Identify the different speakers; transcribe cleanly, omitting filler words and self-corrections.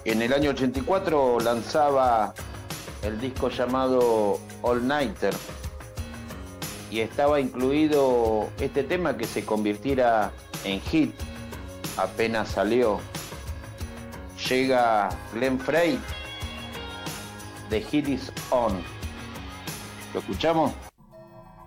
Speaker 1: En el año 84 lanzaba el disco llamado All Nighter y estaba incluido este tema que se convirtiera en hit apenas salió. Llega Glenn Frey, The Hit Is On. ¿Lo escuchamos?